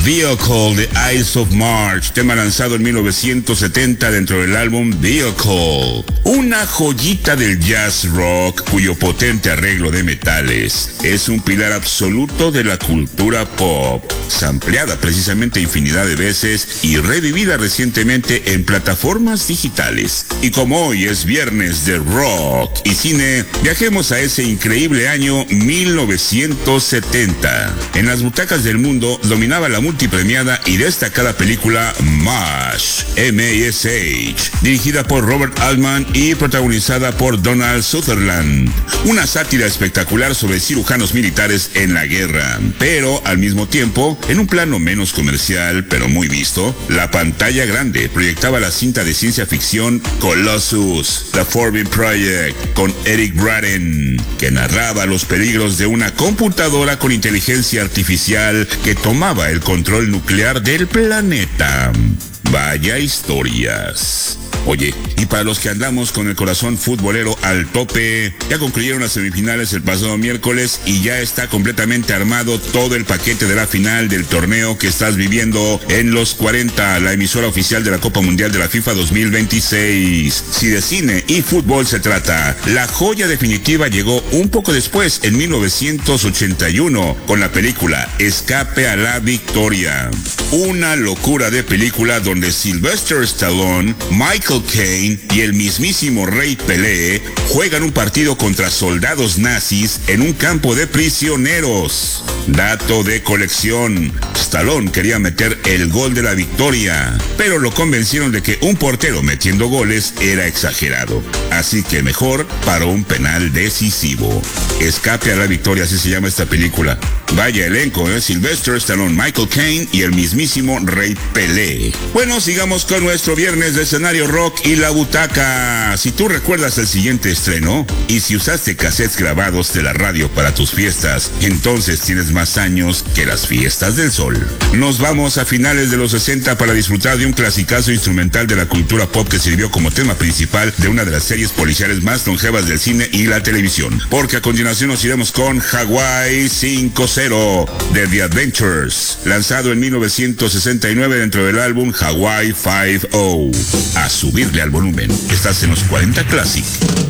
Vehicle de Ides of March, tema lanzado en 1970 dentro del álbum Vehicle. Una joyita del jazz rock cuyo potente arreglo de metales es un pilar absoluto de la cultura pop, sampleada precisamente infinidad de veces y revivida recientemente en plataformas digitales. Y como hoy es viernes de rock y cine, viajemos a ese increíble año 1970. En las butacas del mundo dominaba la multipremiada y destacada película MASH, M-A-S-H, dirigida por Robert Altman y protagonizada por Donald Sutherland. Una sátira espectacular sobre cirujanos militares en la guerra, pero al mismo tiempo, en un plano menos comercial, pero muy visto, la pantalla grande proyectaba la cinta de ciencia ficción Colossus, The Forbidden Project, con Eric Braeden, que narraba los peligros de una computadora con inteligencia artificial que tomaba el control nuclear del planeta. Vaya historias. Oye, y para los que andamos con el corazón futbolero al tope, ya concluyeron las semifinales el pasado miércoles y ya está completamente armado todo el paquete de la final del torneo que estás viviendo en Los 40, la emisora oficial de la Copa Mundial de la FIFA 2026. Si de cine y fútbol se trata, la joya definitiva llegó un poco después, en 1981, con la película Escape a la Victoria. Una locura de película donde Sylvester Stallone, Michael Caine y el mismísimo Rey Pelé juegan un partido contra soldados nazis en un campo de prisioneros. Dato de colección: Stallone quería meter el gol de la victoria, pero lo convencieron de que un portero metiendo goles era exagerado, así que mejor paró un penal decisivo. Escape a la Victoria, así se llama esta película. Vaya elenco, Sylvester Stallone, Michael Caine y el mismísimo Rey Pelé. Bueno, sigamos con nuestro viernes de escenario rock y la butaca. Si tú recuerdas el siguiente estreno, y si usaste cassettes grabados de la radio para tus fiestas, entonces tienes más años que las fiestas del sol. Nos vamos a finales de los 60 para disfrutar de un clasicazo instrumental de la cultura pop que sirvió como tema principal de una de las series policiales más longevas del cine y la televisión. Porque a continuación nos iremos con Hawaii 5-0 de The Adventures, lanzado en 1969 dentro del álbum Hawaii 5-0. A subirle al volumen, estás en los 40 Classic.